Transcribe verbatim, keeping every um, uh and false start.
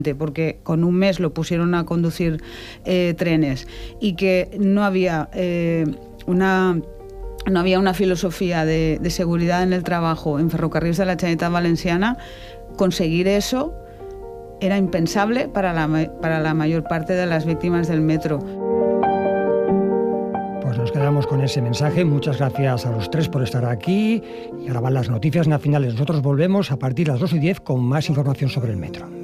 porque con un mes lo pusieron a conducir eh, trenes y que no había eh, una... no había una filosofía de, de seguridad en el trabajo en Ferrocarrils de la Generalitat Valenciana, conseguir eso era impensable para la, para la mayor parte de las víctimas del metro. Pues nos quedamos con ese mensaje. Muchas gracias a los tres por estar aquí. Y ahora van las noticias nacionales. Nosotros volvemos a partir de las dos y diez con más información sobre el metro.